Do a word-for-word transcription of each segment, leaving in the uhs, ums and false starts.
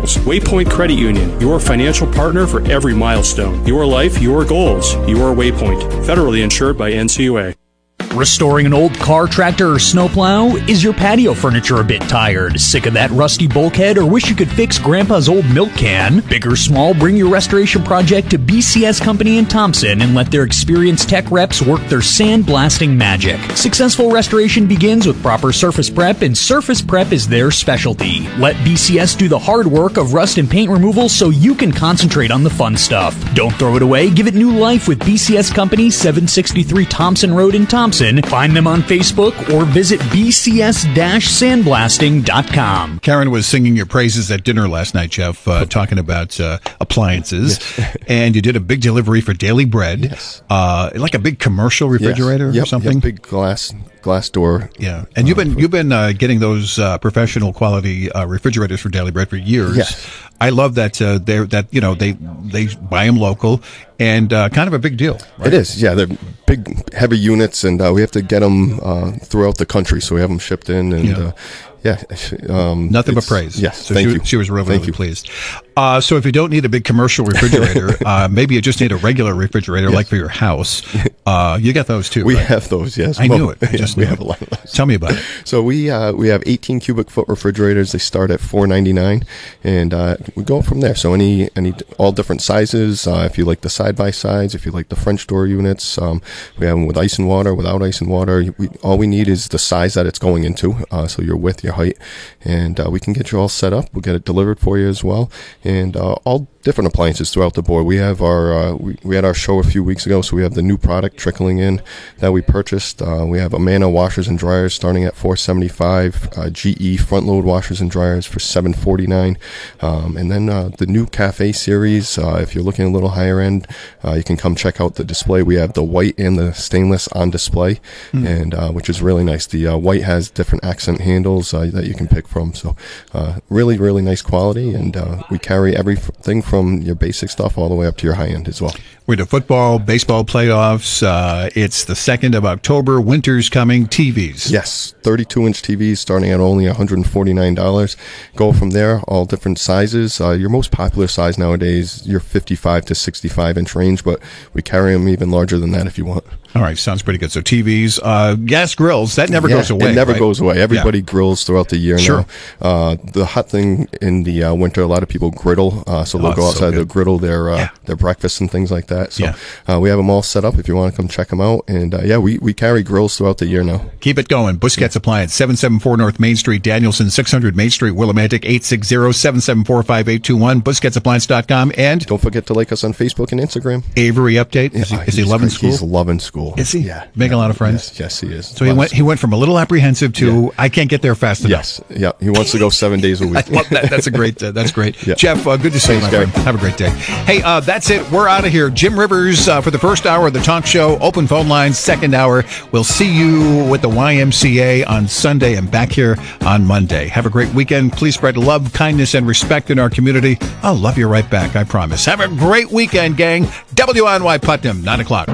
goals. Waypoint Credit Union, your financial partner for every milestone. Your life, your goals. Your Waypoint. Federally insured by N C U A. Restoring an old car, tractor, or snowplow? Is your patio furniture a bit tired? Sick of that rusty bulkhead, or wish you could fix Grandpa's old milk can? Big or small, bring your restoration project to B C S Company in Thompson and let their experienced tech reps work their sandblasting magic. Successful restoration begins with proper surface prep, and surface prep is their specialty. Let B C S do the hard work of rust and paint removal so you can concentrate on the fun stuff. Don't throw it away. Give it new life with B C S Company, seven sixty-three Thompson Road in Thompson. Find them on Facebook or visit b c s dash sandblasting dot com. Karen was singing your praises at dinner last night, Jeff, uh, talking about uh, appliances. Yes. And you did a big delivery for Daily Bread. Yes. Uh, like a big commercial refrigerator yes. yep, or something? Yep, big glass glass door. Yeah. And you've been you've been uh, getting those uh, professional quality uh, refrigerators for Daily Bread for years. Yes. I love that uh, they're that you know they they buy them local and uh, kind of a big deal. Right? It is, yeah. They're big, heavy units, and uh, we have to get them uh, throughout the country. So we have them shipped in, and yeah, uh, yeah um, nothing but praise. Yes, so thank she, you. She was really, thank really you. pleased. Uh, so if you don't need a big commercial refrigerator, uh, maybe you just need a regular refrigerator, yes, like for your house. Uh, you got those too. We right? have those. Yes, I well, knew it. I just we knew have it. a lot of those. Tell me about it. So we uh, we have eighteen cubic foot refrigerators. They start at four ninety-nine, and uh, we go from there. So any any all different sizes. Uh, if you like the side by sides, if you like the French door units, um, we have them with ice and water, without ice and water. We, all we need is the size that it's going into. Uh, so your width, your height, and uh, we can get you all set up. We'll get it delivered for you as well, and uh, all different appliances throughout the board. We have our uh, we, we had our show a few weeks ago, so we have the new product trickling in that we purchased. Uh, we have Amana washers and dryers starting at four seventy-five, uh, G E front load washers and dryers for seven forty-nine, um, and then uh, the new Cafe series. Uh, if you're looking a little higher end, uh, you can come check out the display. We have the white and the stainless on display, mm. and uh, which is really nice. The uh, white has different accent handles uh, that you can pick from. So uh, really, really nice quality, and uh, we carry everything from your basic stuff all the way up to your high end as well. We're to football, baseball playoffs. Uh, it's the second of October. Winter's coming. T Vs. Yes, thirty-two inch T Vs starting at only one hundred forty-nine dollars. Go from there, all different sizes. Uh, your most popular size nowadays, your fifty-five to sixty-five inch range, but we carry them even larger than that if you want. All right, sounds pretty good. So T Vs, uh, gas grills, that never yeah, goes away. It never right? goes away. Everybody yeah. grills throughout the year sure. now. Uh, the hot thing in the uh, winter, a lot of people griddle, uh, so they'll oh, go outside, so they'll griddle their uh, yeah. their breakfast and things like that. So yeah. uh, we have them all set up if you want to come check them out. And uh, yeah, we, we carry grills throughout the year now. Keep it going. Busquets Appliance, seven seventy-four North Main Street, Danielson, six hundred Main Street, Willimantic, eight six zero, seven seven four, five eight two one, busquets appliance dot com. And don't forget to like us on Facebook and Instagram. Avery update. Is he, yeah, is he loving school? He's loving school. Is he? Yeah. Making yeah. a lot of friends? Yes, yes he is. So he went, he went from a little apprehensive to, yeah. I can't get there fast enough. Yes. Yeah. He wants to go seven days a week. I love that. That's a great, uh, that's great. Yeah. Jeff, uh, good to see Thanks, you, my Gary. friend. Have a great day. Hey, uh, that's it. We're out of here. Jim Rivers uh, for the first hour of the talk show. Open phone lines, second hour. We'll see you with the Y M C A on Sunday and back here on Monday. Have a great weekend. Please spread love, kindness, and respect in our community. I'll love you right back, I promise. Have a great weekend, gang. W I N Y Putnam, nine o'clock.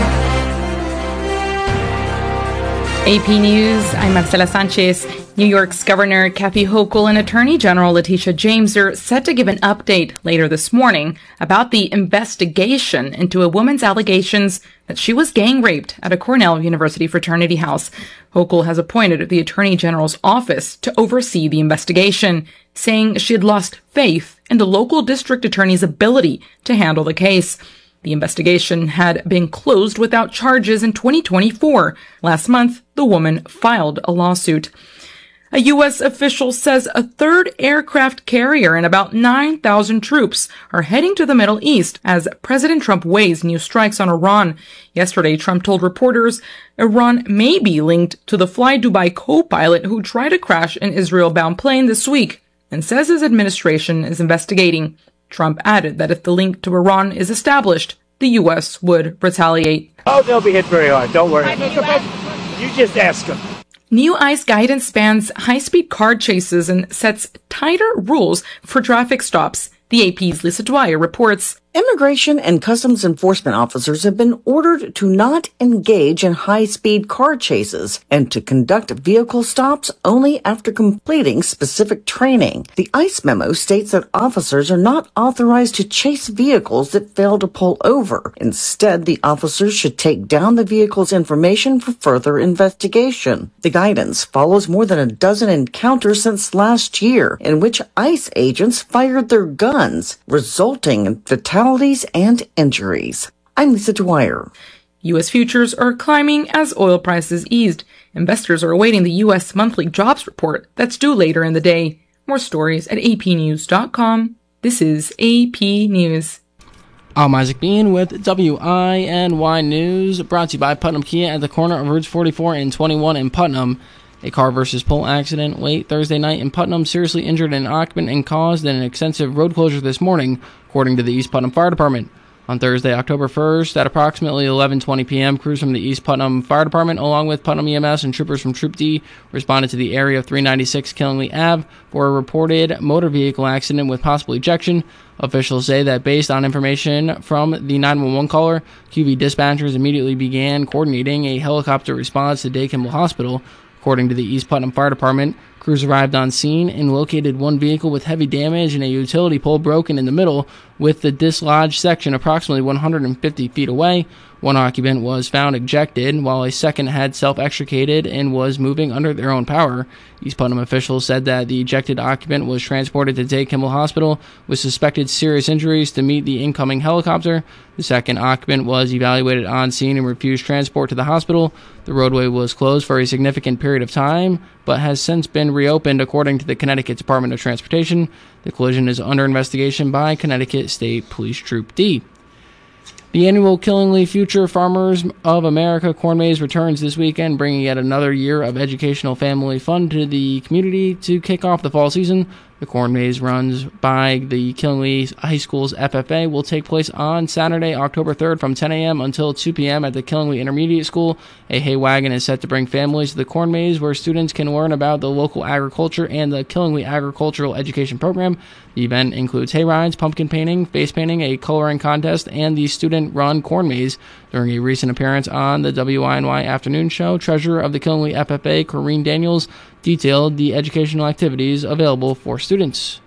A P News, I'm Marcela Sanchez. New York's Governor Kathy Hochul and Attorney General Letitia James are set to give an update later this morning about the investigation into a woman's allegations that she was gang raped at a Cornell University fraternity house. Hochul has appointed the Attorney General's office to oversee the investigation, saying she had lost faith in the local district attorney's ability to handle the case. The investigation had been closed without charges in twenty twenty-four. Last month, the woman filed a lawsuit. A U S official says a third aircraft carrier and about nine thousand troops are heading to the Middle East as President Trump weighs new strikes on Iran. Yesterday, Trump told reporters Iran may be linked to the Fly Dubai co-pilot who tried to crash an Israel-bound plane this week, and says his administration is investigating. Trump added that if the link to Iran is established, the U S would retaliate. Oh, they'll be hit very hard. Don't worry. You just ask them. New ICE guidance bans high-speed car chases and sets tighter rules for traffic stops. The A P's Lisa Dwyer reports. Immigration and Customs Enforcement officers have been ordered to not engage in high-speed car chases and to conduct vehicle stops only after completing specific training. The ICE memo states that officers are not authorized to chase vehicles that fail to pull over. Instead, the officers should take down the vehicle's information for further investigation. The guidance follows more than a dozen encounters since last year in which ICE agents fired their guns, resulting in fatalities and injuries. I'm Lisa Dwyer. U S futures are climbing as oil prices eased. Investors are awaiting the U S monthly jobs report that's due later in the day. More stories at A P news dot com. This is A P News. I'm Isaac Bean with W I N Y News, brought to you by Putnam Kia at the corner of Routes forty-four and twenty-one in Putnam. A car versus pole accident late Thursday night in Putnam seriously injured an occupant and caused an extensive road closure this morning, according to the East Putnam Fire Department. On Thursday, October first, at approximately eleven twenty p.m., crews from the East Putnam Fire Department, along with Putnam E M S and troopers from Troop D, responded to the area of three ninety-six Killingly Avenue for a reported motor vehicle accident with possible ejection. Officials say that based on information from the nine one one caller, Q V dispatchers immediately began coordinating a helicopter response to Day Kimball Hospital. According to the East Putnam Fire Department, crews arrived on scene and located one vehicle with heavy damage and a utility pole broken in the middle, with the dislodged section approximately one hundred fifty feet away. One occupant was found ejected, while a second had self-extricated and was moving under their own power. East Putnam officials said that the ejected occupant was transported to Day Kimball Hospital with suspected serious injuries to meet the incoming helicopter. The second occupant was evaluated on scene and refused transport to the hospital. The roadway was closed for a significant period of time, but has since been reopened, according to the Connecticut Department of Transportation. The collision is under investigation by Connecticut State Police Troop D. The annual Killingly Future Farmers of America Corn Maze returns this weekend, bringing yet another year of educational family fun to the community to kick off the fall season. The Corn Maze, runs by the Killingly High School's F F A, will take place on Saturday, October third from ten a.m. until two p.m. at the Killingly Intermediate School. A hay wagon is set to bring families to the Corn Maze, where students can learn about the local agriculture and the Killingly Agricultural Education Program. The event includes hay rides, pumpkin painting, face painting, a coloring contest, and the student-run Corn Maze. During a recent appearance on the W I N Y Afternoon Show, Treasurer of the Killingly F F A, Corrine Daniels, detailed the educational activities available for students.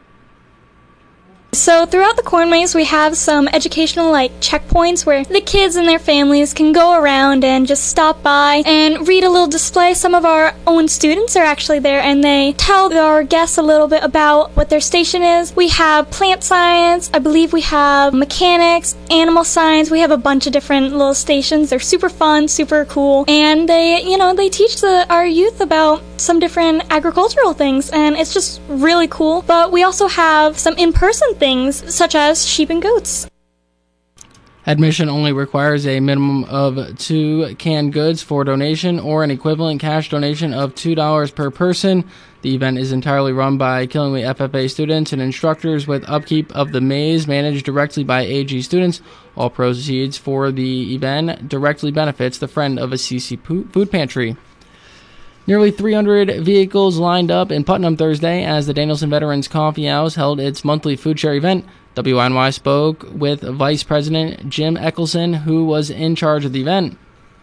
So throughout the Corn Maze, we have some educational like checkpoints where the kids and their families can go around and just stop by and read a little display. Some of our own students are actually there, and they tell our guests a little bit about what their station is. We have plant science, I believe we have mechanics, animal science. We have a bunch of different little stations. They're super fun, super cool, and they, you know, they teach the, our youth about some different agricultural things, and it's just really cool. But we also have some in-person things, such as sheep and goats. Admission only requires a minimum of two canned goods for donation or an equivalent cash donation of two dollars per person. The event is entirely run by Killingly F F A students and instructors, with upkeep of the maze managed directly by A G students. All proceeds for the event directly benefits the Friend of Assisi Food Pantry. Nearly three hundred vehicles lined up in Putnam Thursday as the Danielson Veterans Coffee House held its monthly food share event. W I N Y spoke with Vice President Jim Eckelson, who was in charge of the event.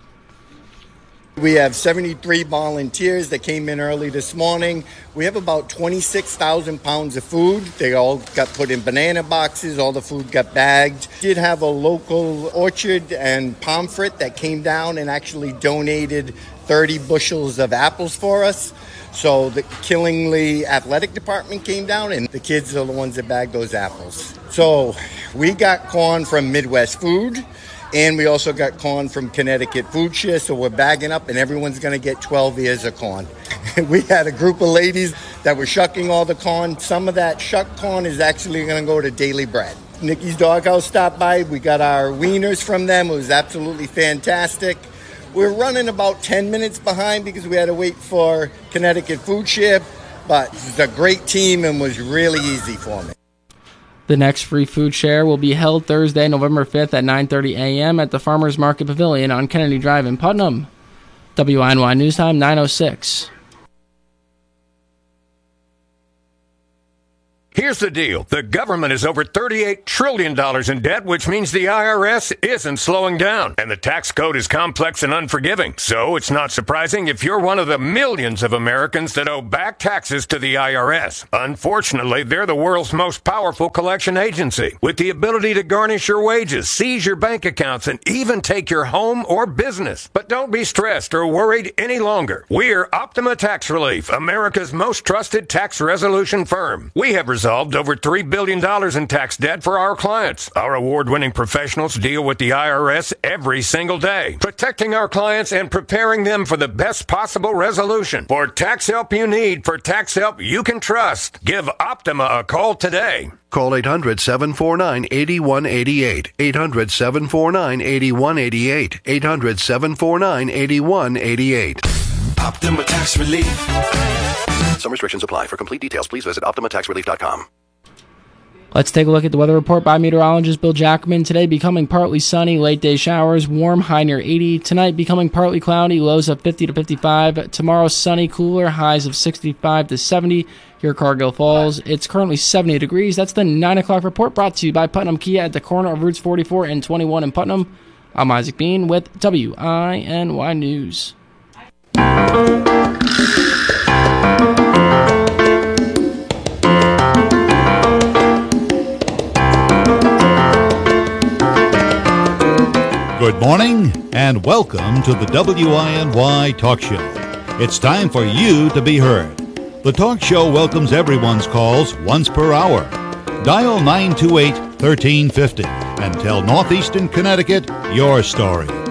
We have seventy-three volunteers that came in early this morning. We have about twenty-six thousand pounds of food. They all got put in banana boxes. All the food got bagged. Did have a local orchard and Pomfret that came down and actually donated thirty bushels of apples for us. So the Killingly Athletic Department came down, and the kids are the ones that bagged those apples. So we got corn from Midwest Food, and we also got corn from Connecticut Food Share. So we're bagging up, and everyone's going to get twelve ears of corn. We had a group of ladies that were shucking all the corn. Some of that shucked corn is actually going to go to Daily Bread. Nikki's Doghouse stopped by. We got our wieners from them. It was absolutely fantastic. We're running about ten minutes behind because we had to wait for Connecticut Food Share, but it's a great team and was really easy for me. The next free food share will be held Thursday, November fifth at nine thirty a.m. at the Farmers Market Pavilion on Kennedy Drive in Putnam. W I N Y News Time, nine oh six. Here's the deal. The government is over thirty-eight trillion dollars in debt, which means the I R S isn't slowing down. And the tax code is complex and unforgiving. So it's not surprising if you're one of the millions of Americans that owe back taxes to the I R S. Unfortunately, they're the world's most powerful collection agency, with the ability to garnish your wages, seize your bank accounts, and even take your home or business. But don't be stressed or worried any longer. We're Optima Tax Relief, America's most trusted tax resolution firm. We have resolved over three billion dollars in tax debt for our clients. Our award-winning professionals deal with the I R S every single day, protecting our clients and preparing them for the best possible resolution. For tax help you need, for tax help you can trust, give Optima a call today. Call eight hundred, seven four nine, eight one eight eight. eight hundred, seven four nine, eight one eight eight. eight hundred, seven four nine, eight one eight eight. Optima Tax Relief. Some restrictions apply. For complete details, please visit optima tax relief dot com. Let's take a look at the weather report by meteorologist Bill Jackman. Today becoming partly sunny, late day showers, warm, high near eighty. Tonight becoming partly cloudy, lows of fifty to fifty-five. Tomorrow sunny, cooler, highs of sixty-five to seventy. Here Cargill Falls, it's currently seventy degrees. That's the nine o'clock report brought to you by Putnam Kia at the corner of Routes forty-four and twenty-one in Putnam. I'm Isaac Bean with W I N Y News. Good morning and welcome to the W I N Y Talk Show. It's time for you to be heard. The talk show welcomes everyone's calls once per hour. Dial nine two eight, one three five zero and tell Northeastern Connecticut your story.